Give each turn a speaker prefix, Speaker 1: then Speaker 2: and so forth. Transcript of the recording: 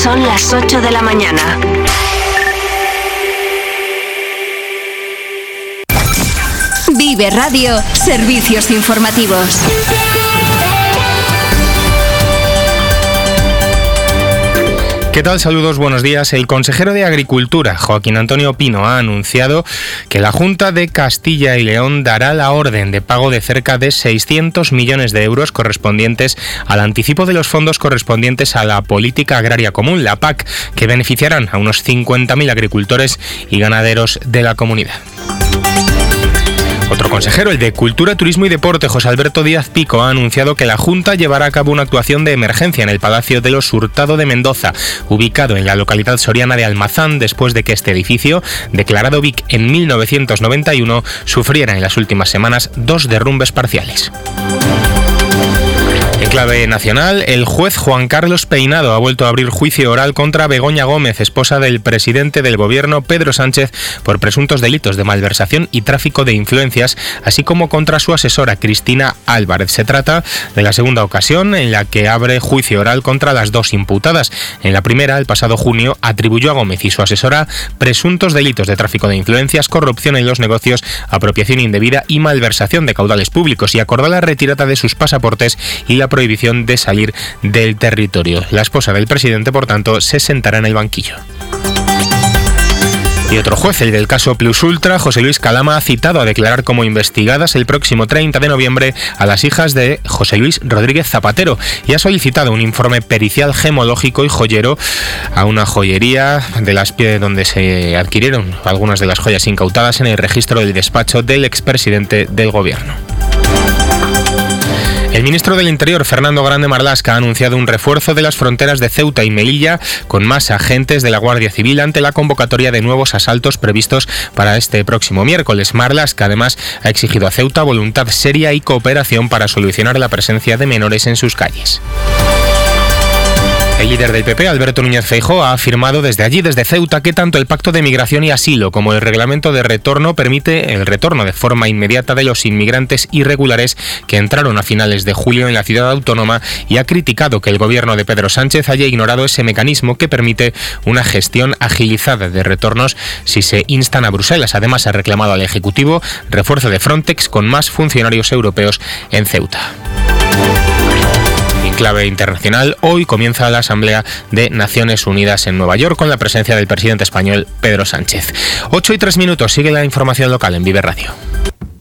Speaker 1: Son las 8 de la mañana. Vive Radio, servicios informativos.
Speaker 2: ¿Qué tal? Saludos, buenos días. El consejero de Agricultura, Joaquín Antonio Pino, ha anunciado que la Junta de Castilla y León dará la orden de pago de cerca de 600 millones de euros correspondientes al anticipo de los fondos correspondientes a la Política Agraria Común, la PAC, que beneficiarán a unos 50.000 agricultores y ganaderos de la comunidad. Otro consejero, el de Cultura, Turismo y Deporte, José Alberto Díaz Pico, ha anunciado que la Junta llevará a cabo una actuación de emergencia en el Palacio de los Hurtado de Mendoza, ubicado en la localidad soriana de Almazán, después de que este edificio, declarado BIC en 1991, sufriera en las últimas semanas 2 derrumbes parciales. En clave nacional, el juez Juan Carlos Peinado ha vuelto a abrir juicio oral contra Begoña Gómez, esposa del presidente del gobierno Pedro Sánchez, por presuntos delitos de malversación y tráfico de influencias, así como contra su asesora Cristina Álvarez. Se trata de la segunda ocasión en la que abre juicio oral contra las dos imputadas. En la primera, el pasado junio, atribuyó a Gómez y su asesora presuntos delitos de tráfico de influencias, corrupción en los negocios, apropiación indebida y malversación de caudales públicos, y acordó la retirada de sus pasaportes y la prohibición de salir del territorio. La esposa del presidente, por tanto, se sentará en el banquillo. Y otro juez, el del caso Plus Ultra, José Luis Calama, ha citado a declarar como investigadas el próximo 30 de noviembre a las hijas de José Luis Rodríguez Zapatero y ha solicitado un informe pericial gemológico y joyero a una joyería de las pies donde se adquirieron algunas de las joyas incautadas en el registro del despacho del expresidente del gobierno. El ministro del Interior, Fernando Grande Marlaska, ha anunciado un refuerzo de las fronteras de Ceuta y Melilla con más agentes de la Guardia Civil ante la convocatoria de nuevos asaltos previstos para este próximo miércoles. Marlaska, además, ha exigido a Ceuta voluntad seria y cooperación para solucionar la presencia de menores en sus calles. El líder del PP, Alberto Núñez Feijóo, ha afirmado desde allí, desde Ceuta, que tanto el Pacto de Migración y Asilo como el Reglamento de Retorno permite el retorno de forma inmediata de los inmigrantes irregulares que entraron a finales de julio en la ciudad autónoma, y ha criticado que el gobierno de Pedro Sánchez haya ignorado ese mecanismo que permite una gestión agilizada de retornos si se instan a Bruselas. Además, ha reclamado al Ejecutivo refuerzo de Frontex con más funcionarios europeos en Ceuta. En clave internacional, hoy comienza la Asamblea de Naciones Unidas en Nueva York con la presencia del presidente español Pedro Sánchez. 8:03, sigue la información local en Vive Radio.